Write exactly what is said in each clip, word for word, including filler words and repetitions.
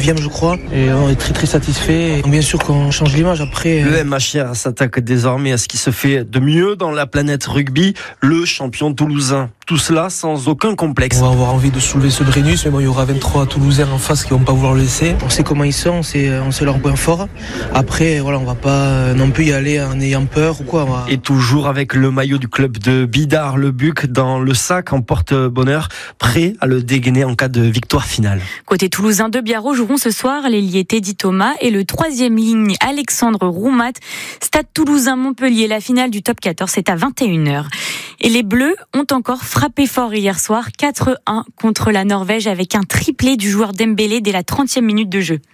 neuvième je crois, et on est très très satisfait. Bien sûr qu'on change l'image après. Le M H R s'attaque désormais à ce qui se fait de mieux dans la planète rugby, le champion toulousain. Tout cela sans aucun complexe. On va avoir envie de soulever ce Brennus, mais bon, il y aura vingt-trois Toulousains en face qui vont pas vouloir le laisser. On sait comment ils sont, on sait, on sait leurs points forts. Après, voilà, on va pas non plus y aller en ayant peur ou quoi. Va... Et toujours avec le maillot du club de Bidart, le Buc dans le sac en porte-bonheur, prêt à le dégainer en cas de victoire finale. Côté toulousain, deux Biarros joueront ce soir l'ailier Teddy Thomas et le troisième ligne Alexandre Roumat. Stade Toulousain Montpellier, la finale du top quatorze, c'est à vingt et une heures. Et les Bleus ont encore frappé fort hier soir, quatre un contre la Norvège avec un triplé du joueur Dembélé dès la trentième minute de jeu.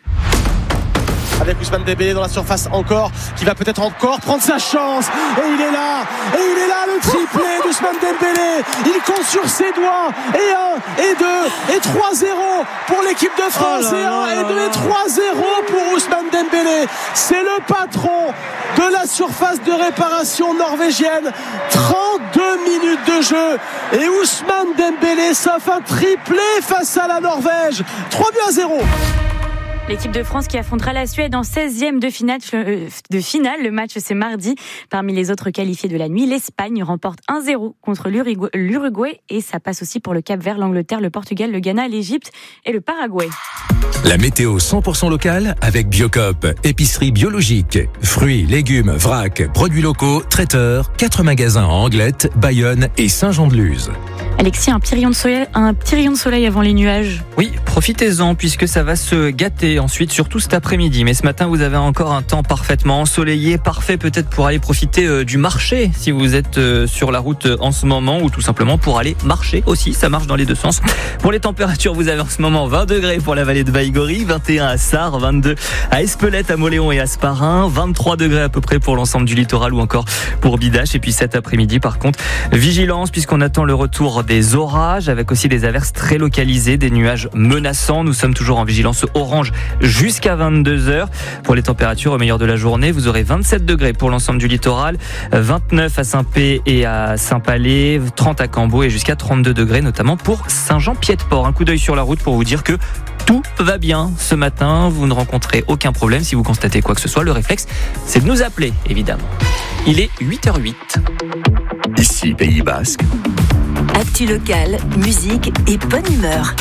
Avec Ousmane Dembélé dans la surface encore, qui va peut-être encore prendre sa chance. Et il est là, et il est là, le triplé d'Ousmane Dembélé. Il compte sur ses doigts. Et un, et deux, et trois zéro pour l'équipe de France. Oh là et un, là et deux, et trois zéro pour Ousmane Dembélé. C'est le patron de la surface de réparation norvégienne. trente-deux minutes de jeu. Et Ousmane Dembélé s'offre un triplé face à la Norvège. trois buts à zéro. L'équipe de France qui affrontera la Suède en seizième de finale, de finale. Le match, c'est mardi. Parmi les autres qualifiés de la nuit, l'Espagne remporte un zéro contre l'Uruguay. Et ça passe aussi pour le Cap-Vert, l'Angleterre, le Portugal, le Ghana, l'Égypte et le Paraguay. La météo cent pour cent locale avec Biocop. Épicerie biologique. Fruits, légumes, vrac, produits locaux, traiteurs. Quatre magasins en Anglette, Bayonne et Saint-Jean-de-Luz. Alexis, un petit rayon de soleil, un petit rayon de soleil avant les nuages. Oui, profitez-en puisque ça va se gâter ensuite, surtout cet après-midi. Mais ce matin, vous avez encore un temps parfaitement ensoleillé, parfait peut-être pour aller profiter euh, du marché si vous êtes euh, sur la route euh, en ce moment, ou tout simplement pour aller marcher aussi. Ça marche dans les deux sens. Pour les températures, vous avez en ce moment vingt degrés pour la vallée de Baïgorry, vingt et un à Sarre, vingt-deux à Espelette, à Moléon et à Sparin, vingt-trois degrés à peu près pour l'ensemble du littoral ou encore pour Bidache. Et puis cet après-midi, par contre, vigilance puisqu'on attend le retour des orages avec aussi des averses très localisées, des nuages menaçants. Nous sommes toujours en vigilance orange jusqu'à vingt-deux heures. Pour les températures au meilleur de la journée, vous aurez vingt-sept degrés pour l'ensemble du littoral, vingt-neuf à Saint-Pé et à Saint-Palais, trente à Cambo et jusqu'à trente-deux degrés notamment pour Saint-Jean-Pied-de-Port. Un coup d'œil sur la route pour vous dire que tout va bien ce matin, vous ne rencontrez aucun problème. Si vous constatez quoi que ce soit, le réflexe, c'est de nous appeler, évidemment. Il est huit heures huit. Ici, Pays Basque. Actu locale, musique et bonne humeur.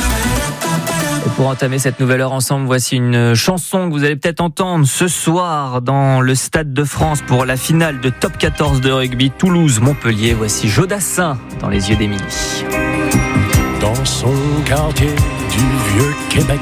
Et pour entamer cette nouvelle heure ensemble, voici une chanson que vous allez peut-être entendre ce soir dans le Stade de France pour la finale de top quatorze de rugby Toulouse-Montpellier. Voici Jodassin dans Les Yeux d'Émilie. Dans son quartier du vieux Québec,